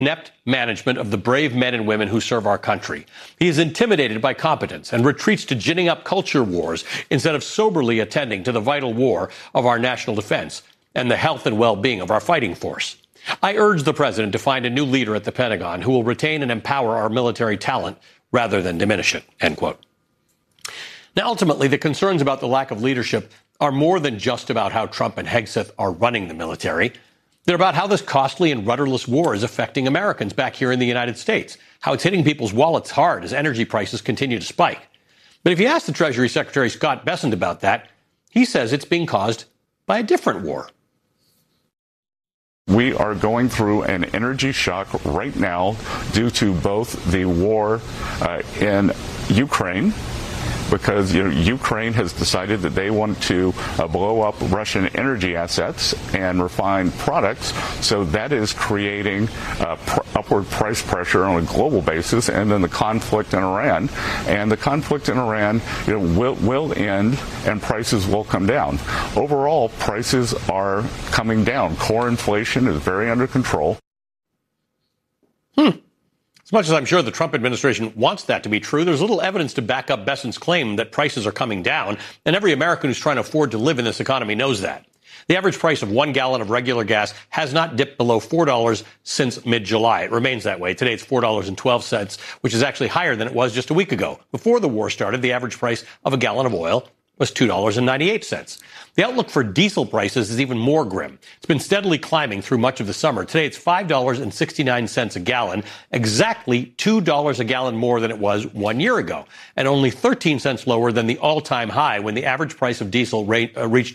inept management of the brave men and women who serve our country. He is intimidated by competence and retreats to ginning up culture wars instead of soberly attending to the vital war of our national defense and the health and well-being of our fighting force. I urge the president to find a new leader at the Pentagon who will retain and empower our military talent rather than diminish it, end quote. Now, ultimately, the concerns about the lack of leadership are more than just about how Trump and Hegseth are running the military. They're about how this costly and rudderless war is affecting Americans back here in the United States, how it's hitting people's wallets hard as energy prices continue to spike. But if you ask the Treasury Secretary Scott Bessent about that, he says it's being caused by a different war. We are going through an energy shock right now due to both the war in Ukraine, because Ukraine has decided that they want to blow up Russian energy assets and refined products. So that is creating upward price pressure on a global basis. And then the conflict in Iran. And the conflict in Iran will end and prices will come down. Overall, prices are coming down. Core inflation is very under control. As much as I'm sure the Trump administration wants that to be true, there's little evidence to back up Bessent's claim that prices are coming down, and every American who's trying to afford to live in this economy knows that. The average price of 1 gallon of regular gas has not dipped below $4 since mid-July. It remains that way. Today it's $4.12, which is actually higher than it was just a week ago. Before the war started, the average price of a gallon of oil was $2.98. The outlook for diesel prices is even more grim. It's been steadily climbing through much of the summer. Today, it's $5.69 a gallon, exactly $2 a gallon more than it was 1 year ago, and only 13 cents lower than the all-time high when the average price of diesel reached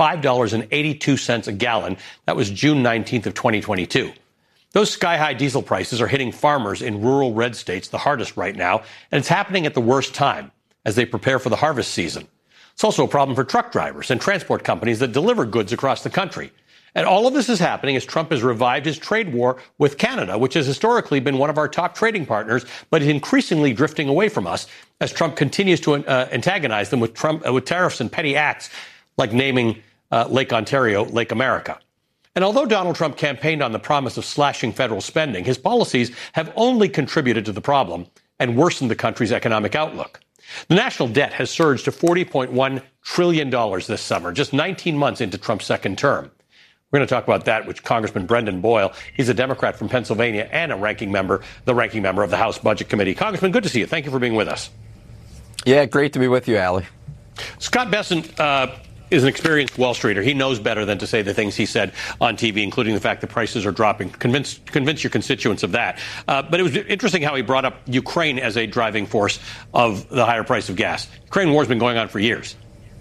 $5.82 a gallon. That was June 19th of 2022. Those sky-high diesel prices are hitting farmers in rural red states the hardest right now, and it's happening at the worst time as they prepare for the harvest season. It's also a problem for truck drivers and transport companies that deliver goods across the country. And all of this is happening as Trump has revived his trade war with Canada, which has historically been one of our top trading partners, but is increasingly drifting away from us as Trump continues to antagonize them with tariffs and petty acts like naming Lake Ontario Lake America. And although Donald Trump campaigned on the promise of slashing federal spending, his policies have only contributed to the problem and worsened the country's economic outlook. The national debt has surged to $40.1 trillion this summer, just 19 months into Trump's second term. We're going to talk about that with Congressman Brendan Boyle. He's a Democrat from Pennsylvania and the ranking member of the House Budget Committee. Congressman, good to see you. Thank you for being with us. Yeah, great to be with you, Ali. Scott Bessent is an experienced Wall Streeter. He knows better than to say the things he said on TV, including the fact that prices are dropping. Convince your constituents of that. But it was interesting how he brought up Ukraine as a driving force of the higher price of gas. Ukraine war's been going on for years.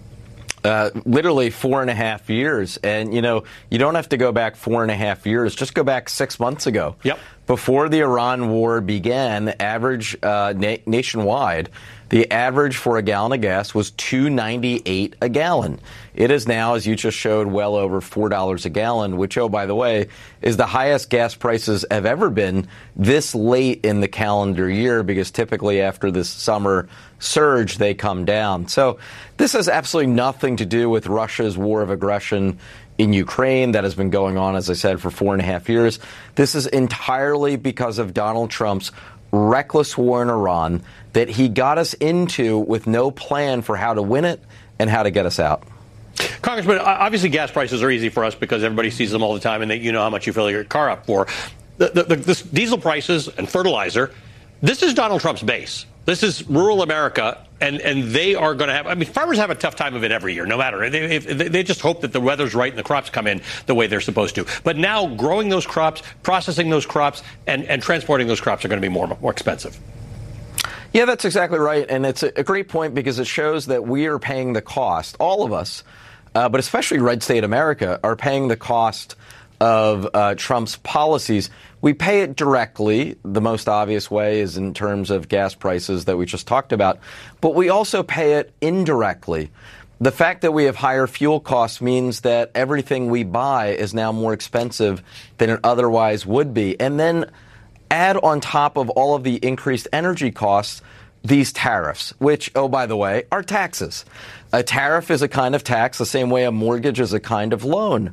Literally 4.5 years. And, you don't have to go back 4.5 years. Just go back 6 months ago. Yep. Before the Iran war began, average nationwide, the average for a gallon of gas was $2.98 a gallon. It is now, as you just showed, well over $4 a gallon, which, oh, by the way, is the highest gas prices have ever been this late in the calendar year, because typically after this summer surge, they come down. So this has absolutely nothing to do with Russia's war of aggression in Ukraine that has been going on, as I said, for 4.5 years. This is entirely because of Donald Trump's reckless war in Iran that he got us into with no plan for how to win it and how to get us out. Congressman, obviously gas prices are easy for us because everybody sees them all the time and you know how much you fill your car up for. This diesel prices and fertilizer, this is Donald Trump's base. This is rural America, and they are going to have, farmers have a tough time of it every year, no matter. They just hope that the weather's right and the crops come in the way they're supposed to. But now growing those crops, processing those crops, and transporting those crops are going to be more expensive. Yeah, that's exactly right. And it's a great point because it shows that we are paying the cost, all of us, but especially red state America, are paying the cost of Trump's policies. We pay it directly. The most obvious way is in terms of gas prices that we just talked about. But we also pay it indirectly. The fact that we have higher fuel costs means that everything we buy is now more expensive than it otherwise would be. And then add on top of all of the increased energy costs these tariffs, which, oh, by the way, are taxes. A tariff is a kind of tax the same way a mortgage is a kind of loan.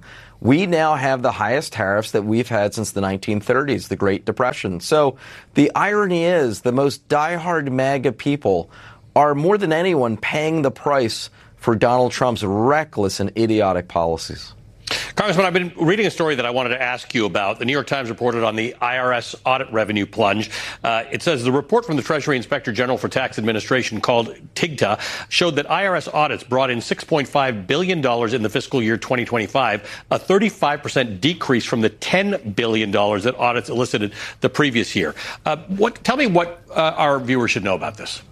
we now have the highest tariffs that we've had since the 1930s, the Great Depression. So the irony is the most diehard MAGA people are more than anyone paying the price for Donald Trump's reckless and idiotic policies. Congressman, I've been reading a story that I wanted to ask you about. The New York Times reported on the IRS audit revenue plunge. It says the report from the Treasury Inspector General for Tax Administration, called TIGTA, showed that IRS audits brought in $6.5 billion in the fiscal year 2025, a 35% decrease from the $10 billion that audits elicited the previous year. Tell me what our viewers should know about this.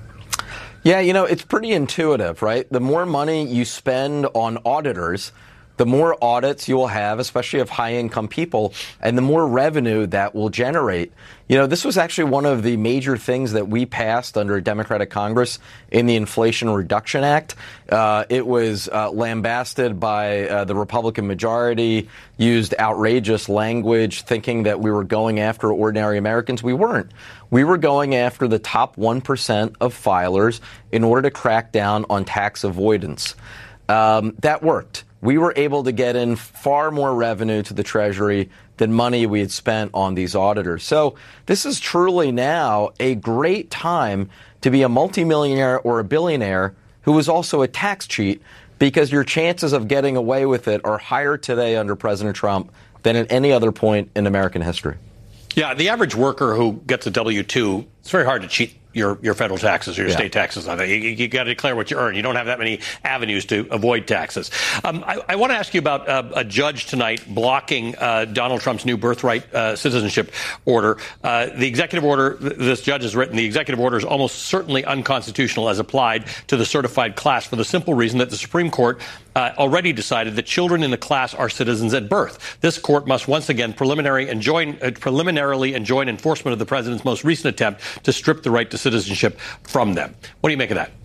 Yeah, it's pretty intuitive, right? The more money you spend on auditors, the more audits you will have, especially of high-income people, and the more revenue that will generate. This was actually one of the major things that we passed under a Democratic Congress in the Inflation Reduction Act. It was lambasted by the Republican majority, used outrageous language, thinking that we were going after ordinary Americans. We weren't. We were going after the top 1% of filers in order to crack down on tax avoidance. That worked. We were able to get in far more revenue to the Treasury than money we had spent on these auditors. So this is truly now a great time to be a multimillionaire or a billionaire who is also a tax cheat, because your chances of getting away with it are higher today under President Trump than at any other point in American history. Yeah, the average worker who gets a W-2, it's very hard to cheat your federal taxes or your state taxes on that. You got to declare what you earn. You don't have that many avenues to avoid taxes. I want to ask you about a judge tonight blocking Donald Trump's new birthright citizenship order. The executive order, this judge has written, the executive order is almost certainly unconstitutional as applied to the certified class, for the simple reason that the Supreme Court already decided that children in the class are citizens at birth. This court must once again preliminarily enjoin enforcement of the president's most recent attempt to strip the right to citizenship from them. What do you make of that?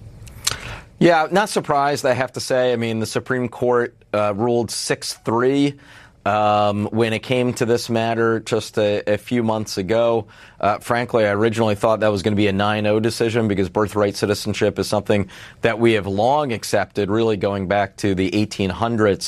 Yeah, not surprised, I have to say. I mean, the Supreme Court ruled 6-3 when it came to this matter just a few months ago. Frankly, I originally thought that was going to be a 9-0 decision, because birthright citizenship is something that we have long accepted, really going back to the 1800s.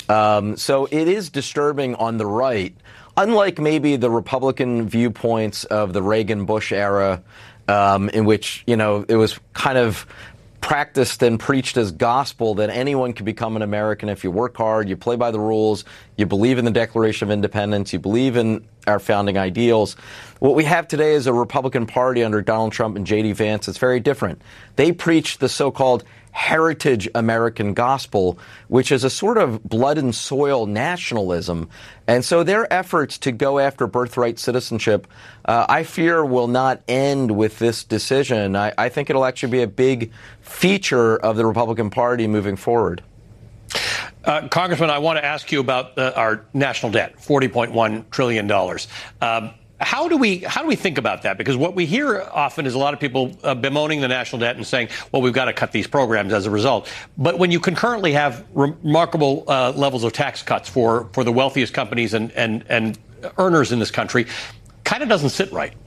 So it is disturbing on the right. Unlike maybe the Republican viewpoints of the Reagan-Bush era, in which, it was kind of practiced and preached as gospel that anyone can become an American if you work hard, you play by the rules, you believe in the Declaration of Independence, you believe in our founding ideals. What we have today is a Republican Party under Donald Trump and J.D. Vance. It's very different. They preach the so-called heritage American gospel, which is a sort of blood and soil nationalism. And so their efforts to go after birthright citizenship, I fear, will not end with this decision. I think it'll actually be a big feature of the Republican Party moving forward. Congressman, I want to ask you about our national debt, $40.1 trillion. How do we think about that? Because what we hear often is a lot of people bemoaning the national debt and saying, well, we've got to cut these programs as a result. But when you concurrently have remarkable levels of tax cuts for the wealthiest companies and earners in this country, kind of doesn't sit right.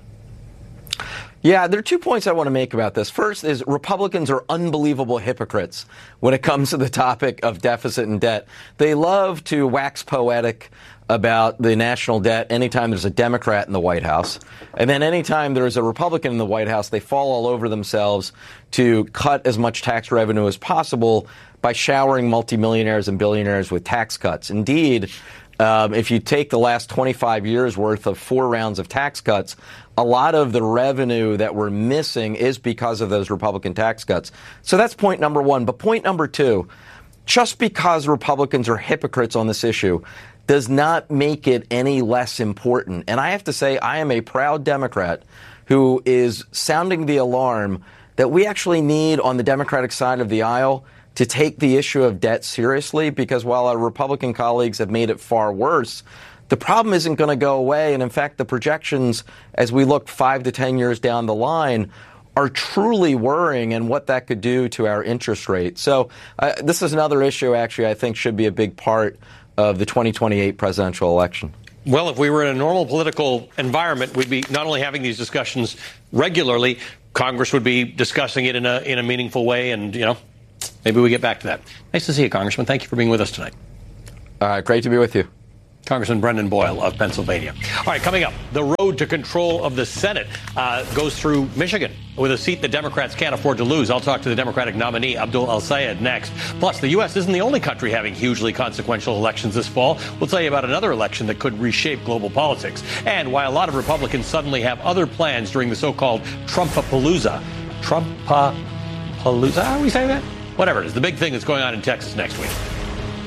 Yeah, there are 2 points I want to make about this. First is Republicans are unbelievable hypocrites when it comes to the topic of deficit and debt. They love to wax poetic about the national debt anytime there's a Democrat in the White House. And then anytime there's a Republican in the White House, they fall all over themselves to cut as much tax revenue as possible by showering multimillionaires and billionaires with tax cuts. Indeed, if you take the last 25 years worth of 4 rounds of tax cuts, a lot of the revenue that we're missing is because of those Republican tax cuts. So that's point number one. But point number two, just because Republicans are hypocrites on this issue does not make it any less important. And I have to say, I am a proud Democrat who is sounding the alarm that we actually need on the Democratic side of the aisle to take the issue of debt seriously, because while our Republican colleagues have made it far worse, the problem isn't going to go away. And in fact, the projections as we look 5 to 10 years down the line are truly worrying, and what that could do to our interest rate. So this is another issue, actually, I think should be a big part of the 2028 presidential election. Well, if we were in a normal political environment, we'd be not only having these discussions regularly, Congress would be discussing it in a meaningful way, and, maybe we get back to that. Nice to see you, Congressman. Thank you for being with us tonight. Great to be with you. Congressman Brendan Boyle of Pennsylvania. All right, coming up, the road to control of the Senate goes through Michigan with a seat the Democrats can't afford to lose. I'll talk to the Democratic nominee, Abdul El-Sayed, next. Plus, the U.S. isn't the only country having hugely consequential elections this fall. We'll tell you about another election that could reshape global politics and why a lot of Republicans suddenly have other plans during the so-called Trumpapalooza. Trumpapalooza? How are we saying that? Whatever it is, the big thing that's going on in Texas next week.